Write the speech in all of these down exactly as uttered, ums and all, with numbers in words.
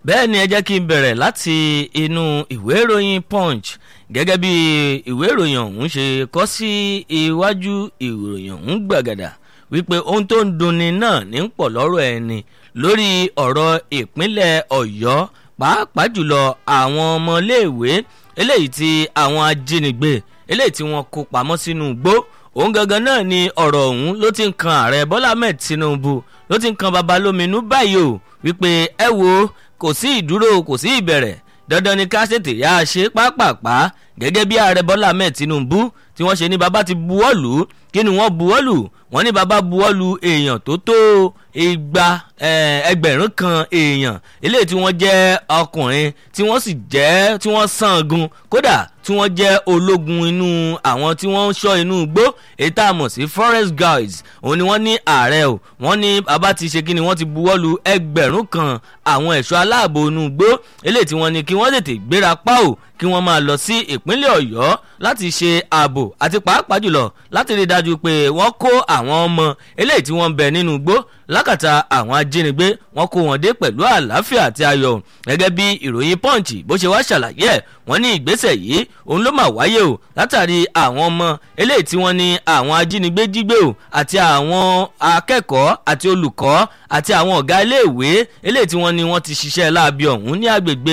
bẹ́ẹ̀ ni ẹ jẹ́ kí n bẹ̀rẹ̀ láti inú ìwé ìròyìn Punch gẹ́gẹ́ bí ìwé ìròyìn ọ̀hún ṣe kọ sí iwájú ìròyìn ọ̀hún gbàgàdà wípé ohun tó ń dunni náà ní pọ̀ lọ́rọ̀ ẹni lórí ọ̀rọ̀ ìpínlẹ̀ Ọ̀yọ́ pàápàá jùlọ àwọn ọmọléèwé eléyìí tí àwọn ajínigbé eléyìí tí wọ́n kó pamọ́ sínú igbó òun gangan náà ni ọ̀rọ̀ ọ̀hún ló ti ń kan ààrẹ Bọ́lá Ahmed Tinubu ló ti ń kan babalóminú báyìí o wípé ẹ wo kò sí ìdúró kò sí ìbẹ̀rẹ̀ dandan ni ká ṣètè yá a ṣe pápápá gẹ́gẹ́ bí ààrẹ Bọ́lá Ahmed Tinubu tí wọ́n ṣe ní bàbá ti buwọ́lù kí ni wọ́n buwọ́lù wọ́n ní bàbá buwọ́lù èèyàn tó tó igba ẹgbẹ̀rún kan èèyàn eléyìí tí wọ́n jẹ́ ọkùnrin tí wọ́n sì jẹ́ tí wọ́n sangun kódà tí wọ́n jẹ́ ológun inú àwọn tí wọ́n ń ṣọ́ inú igbó èyí tá a mọ̀ sí forest guards òun ni wọ́n ní ààrẹ o wọ́n ní bàbá ti ṣe kí ni wọ́n ti buwọ́lù ẹgbẹ̀rún kan àwọn ẹ̀ṣọ́ aláàbò inú igbó eléyìí tí wọ́n ní kí wọ́n tètè gbéra pa ò kí wọ́n máa lọ sí ìpínlẹ̀ Ọ̀yọ́ láti ṣe ààbò àti pàápàá jùlọ láti rí dájú pé wọ́n kó àwọn ọmọ eléyìí tí wọ́n ń bẹ nínú igbó lákàtà àwọn ajínigbé wọ́n kó wọn dé pẹ̀lú àlàáfíà àti ayọ̀ gẹ́gẹ́ bí ìròyìn Punch bó ṣe wá ṣàlàyé ẹ̀ wọ́n ní ìgbésẹ̀ yìí òun ló máa wáyé o látàrí àwọn ọmọ eléyìí tí wọ́n ní àwọn ajínigbé jígbé o àti àwọn akẹ́kọ̀ọ́ àti olùkọ́ àti àwọn ọ̀gá iléèwé eléyìí tí wọ́n ní wọ́n ti ṣiṣẹ́ láabi ọ̀hún ní agbègbè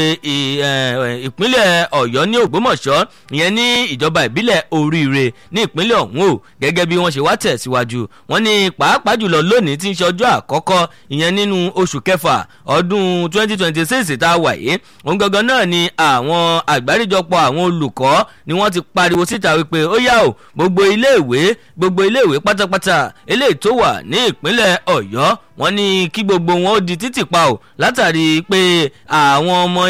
ìpínlẹ̀ Ọ̀yọ́ ní Ògbómọ̀ṣọ́ ìyẹn ní ìjọba ìbílẹ̀ Oríire ní ìpínlẹ̀ ọ̀hún o gẹ́gẹ́ bí wọ́n ṣe wá tẹ̀síwájú wọ́n ní pàápàá jùlọ lónìí tí ń ṣe ọjọ́ àkọ́kọ́ ìyẹn nínú oṣù kẹfà ọdún twenty twenty-six tá a wà yìí òun gangan náà ni àwọn àgbáríjọpọ̀ àwọn olùkọ́ ni wọ́n ti pariwo síta wípé ó yá o gbogbo iléèwé gbogbo iléèwé pátápátá eléyìí tó wà ní ìpínlẹ̀ Ọ̀yọ́ wọ́n ní kí gbogbo wọn ó di títì pa o látàrí pé àwọn ọmọ